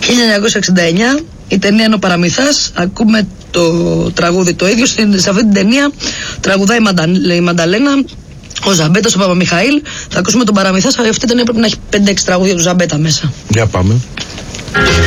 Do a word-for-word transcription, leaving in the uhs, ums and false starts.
χίλια εννιακόσια εξήντα εννιά, η ταινία είναι ο Παραμυθάς. Ακούμε το τραγούδι το ίδιο. Σε αυτή την ταινία τραγουδάει η, Μαντα, η Μανταλένα, ο Ζαμπέτας, ο Παπαμιχαήλ. Θα ακούσουμε τον Παραμυθάς. Αυτή η ταινία πρέπει να έχει πέντε έξι τραγούδια του Ζαμπέτα μέσα. Για πάμε.